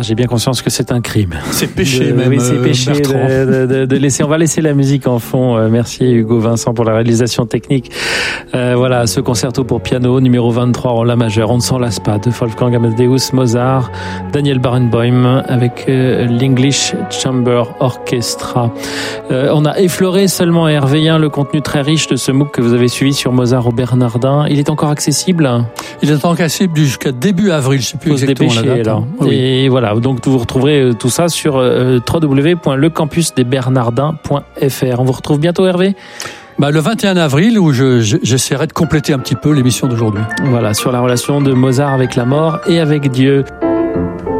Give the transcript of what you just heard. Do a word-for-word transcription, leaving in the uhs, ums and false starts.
Mozart, j'ai bien conscience que c'est un crime. C'est péché de, même. Oui, c'est péché de, de, de laisser. On va laisser la musique en fond. Euh, merci Hugo Vincent pour la réalisation technique. Euh, voilà, ce concerto pour piano numéro vingt-trois en la majeure. On ne s'en lasse pas de Wolfgang Amadeus Mozart, Daniel Barenboim avec euh, l'English Chamber Orchestra. Euh, on a effleuré seulement Hervé un le contenu très riche de ce MOOC que vous avez suivi sur Mozart au Bernardin. Il est encore accessible? Il est encore accessible jusqu'à début avril, je ne sais plus Faut exactement se dépêcher, la date. alors. Oui. Et voilà, donc vous retrouverez tout ça sur euh, w w w point le campus des bernardins point f r. On vous retrouve bientôt, Hervé? Bah, le vingt et un avril, où je, je, j'essaierai de compléter un petit peu l'émission d'aujourd'hui. Voilà, sur la relation de Mozart avec la mort et avec Dieu.